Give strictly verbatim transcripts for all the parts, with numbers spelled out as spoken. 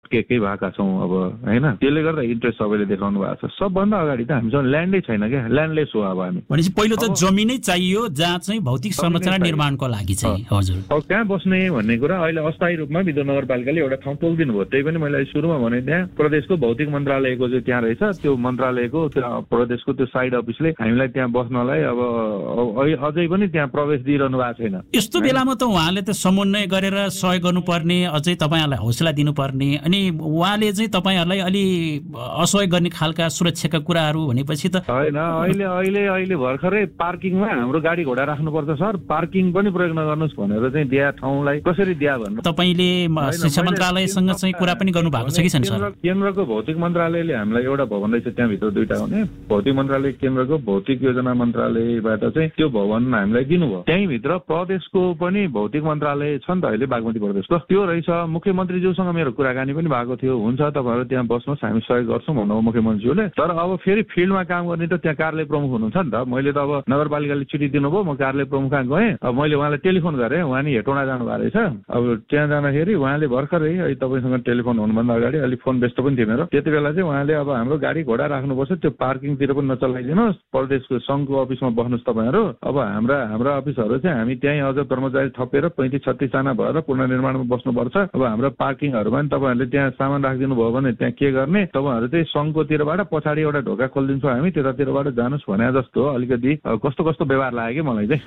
भत्केकै भएका छौँ अब होइन। त्यसले गर्दा इन्ट्रेस्ट सबैले देखाउनु भएको छ। सबभन्दा अगाडि त हामीसँग ल्यान्डै छैन क्या, ल्यान्डलेस हो अब हामी। भनेपछि पहिलो त जमिनै चाहियो जहाँ चाहिँ भौतिक संरचना निर्माणको लागि चाहिँ। हजुर, अब कहाँ बस्ने भन्ने कुरा अहिले अस्थायी रूपमा विद्युत नगरपालिकाले एउटा ठाउँ तोकिदिनु भयो। त्यही पनि मैले सुरुमा भने त्यहाँ प्रदेशको भौतिक मन्त्रालयको चाहिँ त्यहाँ रहेछ, त्यो मन्त्रालयको त्यो प्रदेशको त्यो साइड अफिसले हामीलाई त्यहाँ बस्नलाई अब अझै पनि त्यहाँ प्रवेश दिइरहनु भएको छैन। यस्तो बेलामा त उहाँले त समन्वय गरेर सहयोग गर्नुपर्ने, अझै तपाईँहरूलाई हौसला दिनुपर्ने, अनि उहाँले चाहिँ तपाईँहरूलाई अलि असहयोग गर्ने खालका सुरक्षाका कुराहरू भनेपछि त होइन। अहिले अहिले अहिले भर्खरै पार्किङमा हाम्रो गाडी घोडा राख्नुपर्छ सर, पार्किङ पनि प्रयोग नगर्नुहोस् भनेर चाहिँ दिया ठाउँलाई कसरी दिया भन्नु। तपाईँले शिक्षा मन्त्रालयसँग चाहिँ कुरा पनि गर्नु भएको छ कि छैन सर? केन्द्रको भौतिक मन्त्रालयले हामीलाई एउटा भवन रहेछ त्यहाँभित्र दुईटा हुने, भौतिक मन्त्रालय केन्द्रको भौतिक योजना मन्त्रालयबाट चाहिँ त्यो भवन हामीलाई दिनुभयो। त्यहीँभित्र प्रदेशको पनि भौतिक मन्त्रालय छ नि त अहिले बागमती प्रदेशको, त्यो रहेछ। मुख्यमन्त्रीज्यूसँग मेरो कुराकानी पनि भएको थियो, हुन्छ तपाईँहरू त्यहाँ बस्नुहोस् हामी सहयोग गर्छौँ भन्नुभयो मुख्यमन्त्रीज्यूले। तर अब फेरि फिल्डमा काम गर्ने त त्यहाँ कार्यालय प्रमुख हुनुहुन्छ नि त। मैले त अब नगरपालिकाले चिठी दिनुभयो, म कार्यालय प्रमुख कहाँ गएँ, अब मैले उहाँलाई टेलिफोन गरेँ, उहाँ नि हेटौँडा जानुभएको रहेछ। अब त्यहाँ जाँदाखेरि उहाँले भर्खरै है तपाईँसँग टेलिफोन हुनुभन्दा अगाडि अलिक फोन व्यस्त पनि थियो मेरो, त्यति बेला चाहिँ उहाँले अब हाम्रो गाडी घोडा राख्नुपर्छ, त्यो पार्किङतिर पनि नचलाइदिनुहोस्, प्रदेशको सङ्घको अफिसमा बस्नुहोस् तपाईँहरू। अब हाम्रा हाम्रा अफिसहरू चाहिँ हामी त्यहीँ अझ कर्मचारी थपेर पैँतिस छत्तिसजना भएर पुनर्निर्माणमा बस्नुपर्छ। अब हाम्रो पार्किङहरूमा पनि तपाईँहरूले त्यहाँ सामान राखिदिनु भयो भने त्यहाँ के गर्ने, तपाईँहरू चाहिँ सङ्घकोतिरबाट पछाडि एउटा ढोका खोलिदिन्छौँ हामी, त्यतातिरबाट जानुहोस् भने जस्तो अलिकति कस्तो कस्तो व्यवहार लाग्यो कि मलाई चाहिँ।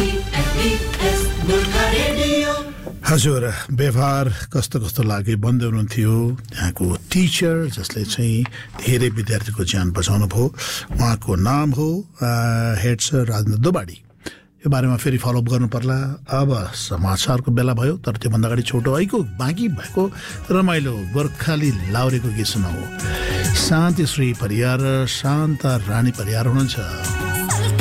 हजुर, व्यवहार कस्तो कस्तो लाग्यो भन्दै हुनुहुन्थ्यो यहाँको टिचर जसले चाहिँ धेरै विद्यार्थीको ज्यान बचाउनु भयो। उहाँको नाम हो हेड सर राजेन्द्र दोबाडी। यो बारेमा फेरि फलोअप गर्नु पर्ला। अब समाचारको बेला भयो, तर त्योभन्दा अगाडि छोटो ऐको बाँकी भएको रमाइलो गोर्खाली लाउरेको गीत सुनाऊ। शान्ति श्री परियार शान्ता रानी परियार हुनुहुन्छ।